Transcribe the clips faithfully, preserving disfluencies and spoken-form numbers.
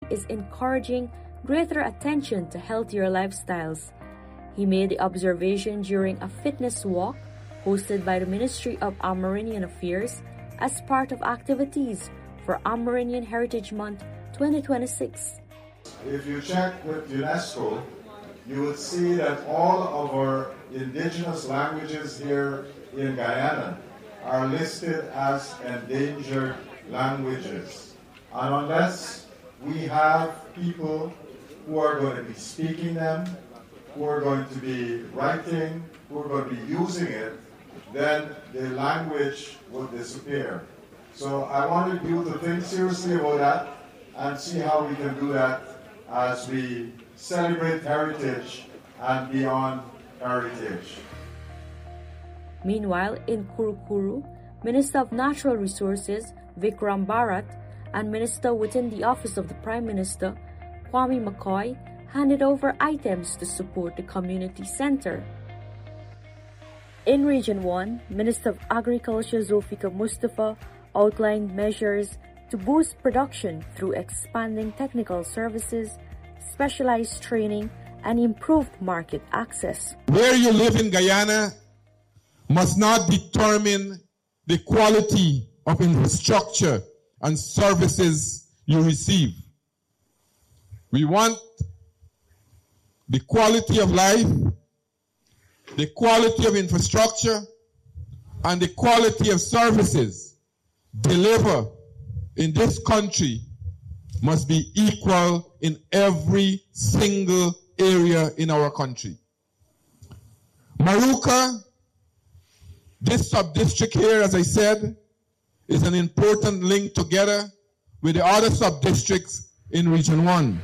is encouraging greater attention to healthier lifestyles. He made the observation during a fitness walk hosted by the Ministry of Amerindian Affairs as part of activities for Amerindian Heritage Month twenty twenty-six. If you check with UNESCO, you would see that all of our indigenous languages here in Guyana are listed as endangered languages. And unless we have people who are going to be speaking them, who are going to be writing, who are going to be using it, then the language will disappear. So I wanted you to think seriously about that and see how we can do that as we celebrate heritage and beyond heritage. Meanwhile, in Kurukuru, Minister of Natural Resources Vikram Bharat and Minister within the Office of the Prime Minister Kwame McCoy handed over items to support the community center. In Region one, Minister of Agriculture Zulfikar Mustafa outlined measures to boost production through expanding technical services, specialized training, and improved market access. Where you live in Guyana must not determine the quality of infrastructure and services you receive. We want the quality of life, the quality of infrastructure, and the quality of services delivered in this country must be equal in every single area in our country. Maruka, this sub-district here, as I said, is an important link together with the other sub-districts in Region one.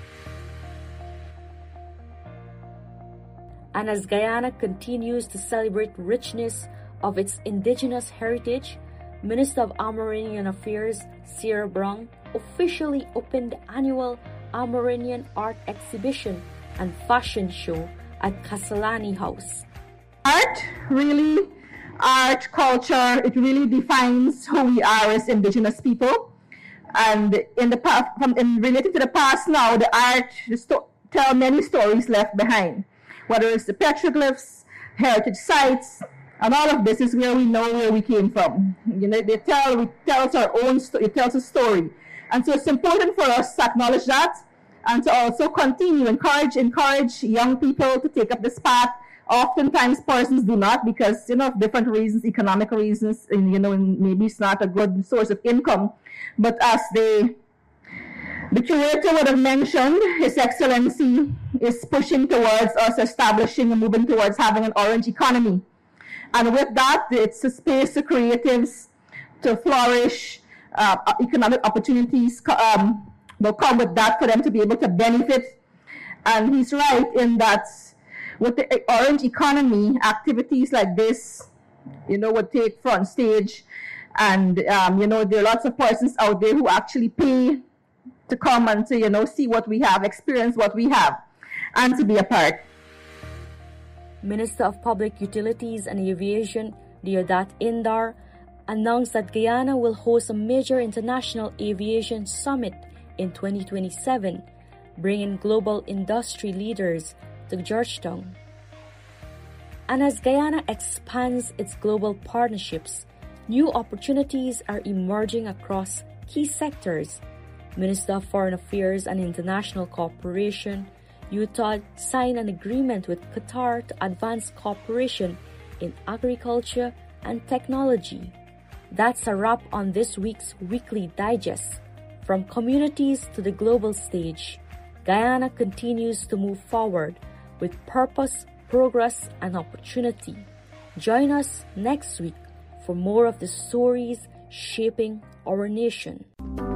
And as Guyana continues to celebrate richness of its indigenous heritage, Minister of Amerindian Affairs Sierra Brong officially opened the annual Amerindian Art Exhibition and Fashion Show at Kasalani House. Art, really, art, culture, it really defines who we are as indigenous people. And in the past, from in related to the past now, the art the sto- tell many stories left behind. Whether it's the petroglyphs, heritage sites, and all of this is where we know where we came from. You know, they tell, we tell us our own story, it tells a story. And so it's important for us to acknowledge that and to also continue, encourage, encourage young people to take up this path. Oftentimes persons do not because, you know, of different reasons, economic reasons, and, you know, and maybe it's not a good source of income. But as they, the curator would have mentioned, His Excellency is pushing towards us establishing and moving towards having an orange economy. And with that, it's a space for creatives to flourish, uh, economic opportunities um, will come with that for them to be able to benefit. And he's right in that with the orange economy, activities like this, you know, would take front stage. And, um, you know, there are lots of persons out there who actually pay to come and to, you know, see what we have, experience what we have, and to be a part. Minister of Public Utilities and Aviation, Deodat Indar, announced that Guyana will host a major international aviation summit in twenty twenty-seven, bringing global industry leaders to Georgetown. And as Guyana expands its global partnerships, new opportunities are emerging across key sectors. Minister of Foreign Affairs and International Cooperation, U T A D signed an agreement with Qatar to advance cooperation in agriculture and technology. That's a wrap on this week's Weekly Digest. From communities to the global stage, Guyana continues to move forward with purpose, progress, and opportunity. Join us next week for more of the stories shaping our nation.